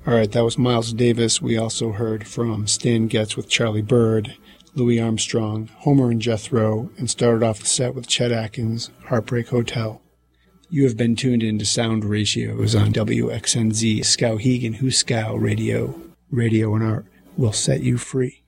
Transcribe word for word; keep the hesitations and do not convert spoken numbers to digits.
All right, that was Miles Davis. We also heard from Stan Getz with Charlie Bird, Louis Armstrong, Homer and Jethro, and started off the set with Chet Atkins, Heartbreak Hotel. You have been tuned into Sound Ratios on W X N Z, Skowhegan, Huskow Radio. Radio and art will set you free.